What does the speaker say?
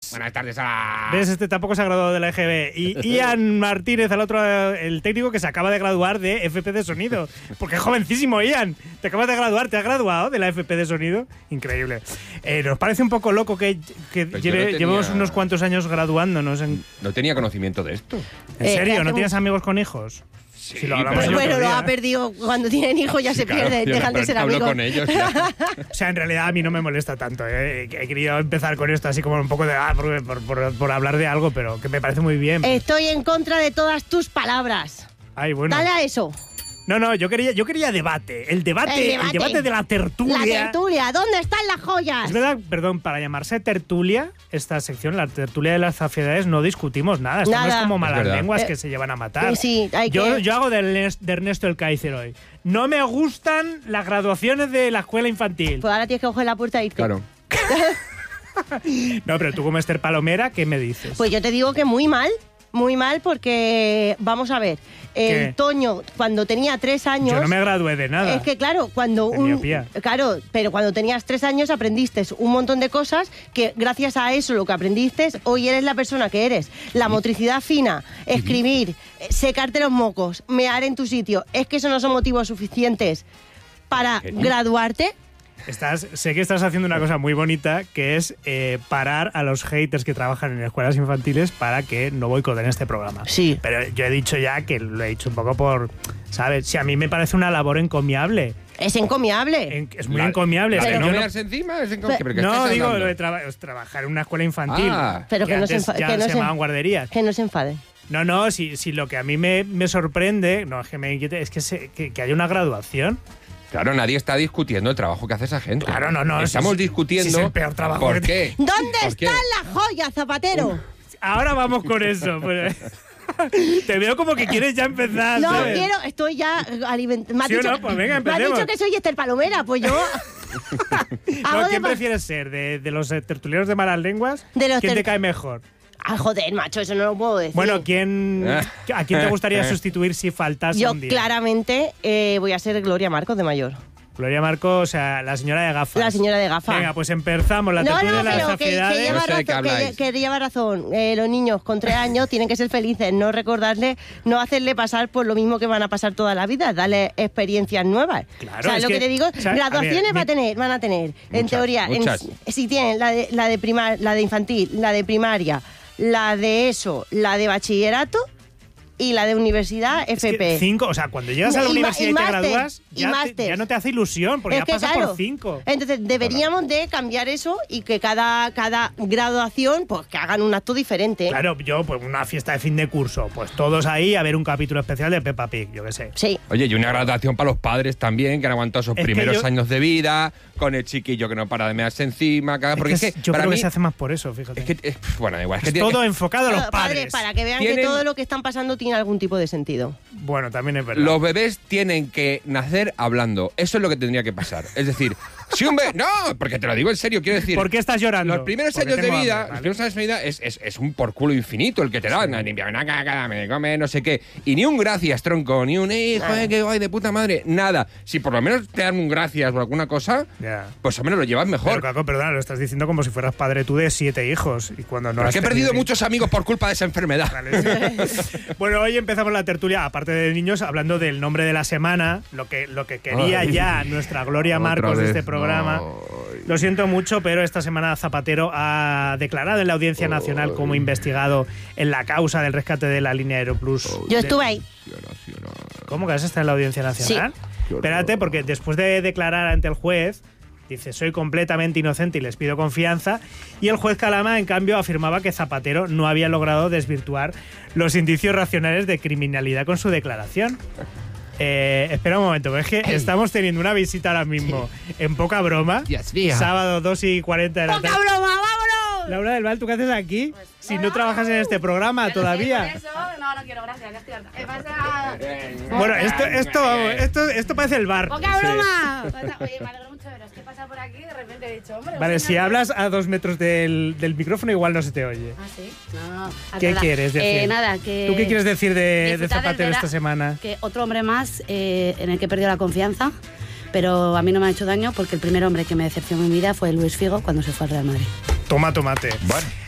Buenas tardes a... ¿Ves? Este tampoco se ha graduado de la EGB. Y Ian Martínez, al otro, el técnico que se acaba de graduar de FP de sonido. Porque es jovencísimo, Ian. Te acabas de graduar, ¿te has graduado de la FP de sonido? Increíble. ¿Nos parece un poco loco que llevemos unos cuantos años graduándonos? No tenía conocimiento de esto. ¿En serio? ¿No tienes amigos con hijos? Sí, si lo hablamos pues bueno, lo ha perdido. Cuando tienen hijos ya se pierde, dejan de ser amigos. Con ellos, ya. O sea, en realidad a mí no me molesta tanto. He querido empezar con esto así como un poco de por hablar de algo, pero que me parece muy bien. Estoy en contra de todas tus palabras. Ay, bueno. Dale a eso. No, yo quería debate. El debate de la tertulia. La tertulia, ¿dónde están las joyas? Es verdad, perdón, para llamarse tertulia, esta sección, la tertulia de las zafiedades, no discutimos nada. Esto no es como malas lenguas que se llevan a matar. Sí, yo hago de Ernesto el Kaiser hoy. No me gustan las graduaciones de la escuela infantil. Pues ahora tienes que coger la puerta y irte. Claro. No, pero tú como Esther Palomera, ¿qué me dices? Pues yo te digo que muy mal porque, vamos a ver, Toño, cuando tenía 3 años... Yo no me gradué de nada. Es que claro, pero cuando tenías 3 años aprendiste un montón de cosas que gracias a eso, lo que aprendiste, hoy eres la persona que eres. La motricidad fina, escribir, secarte los mocos, mear en tu sitio. ¿Es que eso no son motivos suficientes para graduarte? Sé que estás haciendo una cosa muy bonita, que es parar a los haters que trabajan en escuelas infantiles para que no boicoten este programa. Sí. Pero yo he dicho ya que lo he dicho un poco por... ¿Sabes? Si a mí me parece una labor encomiable. Es encomiable. Es muy encomiable. ¿La de no encima? No, digo, lo de trabajar en una escuela infantil. Pero que antes se llamaban guarderías. Que no se enfade. No, si lo que a mí me sorprende, no es que me inquiete, es que haya una graduación. Claro, nadie está discutiendo el trabajo que hace esa gente. Claro, no. Estamos discutiendo... es el peor trabajo. ¿Por qué? ¿Dónde están las joyas, Zapatero? Ahora vamos con eso. Te veo como que quieres ya empezar. No, ¿sabes? estoy ya alimentando. ¿Sí o no? Pues venga, empecemos. Me has dicho que soy Esther Palomera, pues yo... ¿Quién prefieres ser? ¿De los tertulianos de malas lenguas? ¿Quién te cae mejor? Ah, joder, macho, eso no lo puedo decir. Bueno, ¿a quién te gustaría sustituir si faltase yo un día? Yo claramente voy a ser Gloria Marcos de mayor. Gloria Marcos, o sea, la señora de gafas. La señora de gafas. Venga, pues empezamos la tertulia de las zafiedades. Que lleva razón. Los niños con 3 años tienen que ser felices, no recordarles, no hacerle pasar por lo mismo que van a pasar toda la vida, darle experiencias nuevas. Claro, o sea, lo que te digo, graduaciones van a tener. En teoría, si tienen la de infantil, la de primaria, la de ESO, la de bachillerato y la de universidad FP. 5, o sea, cuando llegas a la universidad y te gradúas, ya no te hace ilusión, porque ya pasas por 5. Entonces, deberíamos de cambiar eso y que cada graduación, pues que hagan un acto diferente. Claro, pues una fiesta de fin de curso, pues todos ahí a ver un capítulo especial de Peppa Pig, yo qué sé. Sí. Oye, y una graduación para los padres también, que han aguantado esos primeros años de vida, con el chiquillo que no para de mearse encima. Porque es que yo creo que se hace más por eso, fíjate. Es que, bueno, igual. Es todo enfocado a los padres. Para que vean que todo lo que están pasando tiene algún tipo de sentido. Bueno, también es verdad. Los bebés tienen que nacer hablando. Eso es lo que tendría que pasar. Es decir, si un bebé... No, porque te lo digo en serio, quiero decir... ¿Por qué estás llorando? Los primeros años de vida, es un por culo infinito el que te dan. Ni una caca, me come, no sé qué. Y ni un gracias, tronco, ni un hijo, que guay, de puta madre. Nada. Si por lo menos te dan un gracias o alguna cosa, pues al menos lo llevas mejor. Pero, Caco, perdona, lo estás diciendo como si fueras padre tú de 7 hijos. Y cuando no has he perdido muchos amigos por culpa de esa enfermedad. Vale, sí. Bueno, hoy empezamos la tertulia, aparte de niños, hablando del nombre de la semana, lo que quería ya nuestra Gloria Marcos de este programa. No. Lo siento mucho, pero esta semana Zapatero ha declarado en la Audiencia Nacional como investigado en la causa del rescate de la línea Aeroplus. Yo estuve ahí. ¿Cómo que has estado en la Audiencia Nacional? Sí. Espérate, porque después de declarar ante el juez, dice, soy completamente inocente y les pido confianza. Y el juez Calama, en cambio, afirmaba que Zapatero no había logrado desvirtuar los indicios racionales de criminalidad con su declaración. Espera un momento, es que estamos teniendo una visita ahora mismo en Poca Broma. Sábado 2:40 de la tarde. ¡Poca Broma, vámonos! Laura del Val, ¿tú qué haces aquí? Pues, si no trabajas en este programa todavía. Eso, no quiero, gracias, que estoy harta. Pasa... Bueno, esto parece el bar. ¡Poca broma! Oye, me alegro mucho de veros. ¿Qué pasa por aquí? De repente he dicho, hombre... Vale, si hablas a 2 metros del micrófono igual no se te oye. ¿Ah, sí? No. ¿Qué quieres decir? Nada, que... ¿Tú qué quieres decir de Zapatero esta semana? Que otro hombre más en el que he perdido la confianza, pero a mí no me ha hecho daño porque el primer hombre que me decepcionó en mi vida fue Luis Figo cuando se fue al Real Madrid. Toma tomate. Bueno.